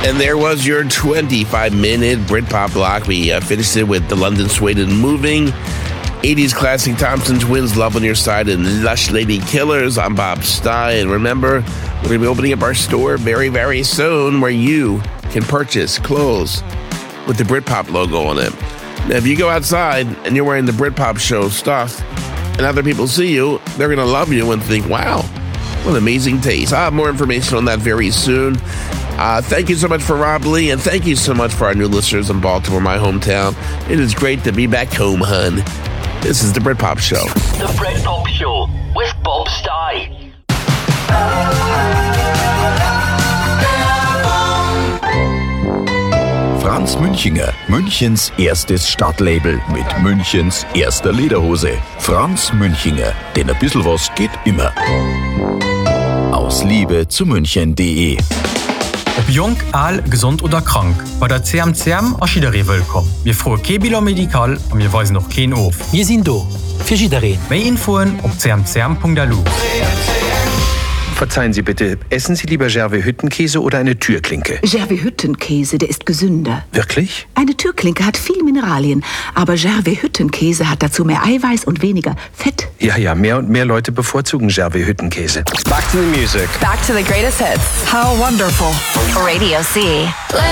And there was your 25-minute Britpop block. We finished it with the London Sweden Moving, 80s classic Thompson Twins, Love on Your Side, and Lush Lady Killers. I'm Bob Stein. And remember, we're going to be opening up our store very, very soon where you can purchase clothes with the Britpop logo on it. Now, if you go outside and you're wearing the Britpop show stuff and other people see you, they're going to love you and think, wow, what amazing taste. I'll have more information on that very soon. Thank you so much for Rob Lee, and thank you so much for our new listeners in Baltimore, my hometown. It is great to be back home, hun. This is the Britpop Show. The Britpop Show with Bob Stein. Franz Münchinger, Münchens erstes Stadtlabel mit Münchens erster Lederhose. Franz Münchinger, denn ein bisschen was geht immer. Aus Liebe zu München.de. Ob jung, alt, gesund oder krank, bei der CMCM ist jeder willkommen. Wir fragen kein Bill Medikal und wir weisen noch keinen auf. Wir sind da, für jeden. Mehr Infos auf cmcm.lu. Verzeihen Sie bitte, essen Sie lieber Gervais-Hüttenkäse oder eine Türklinke? Gervais-Hüttenkäse, der ist gesünder. Wirklich? Eine Türklinke hat viele Mineralien, aber Gervais-Hüttenkäse hat dazu mehr Eiweiß und weniger Fett. Ja, mehr und mehr Leute bevorzugen Gervais-Hüttenkäse. Back to the music. Back to the greatest hits. How wonderful. Radio C.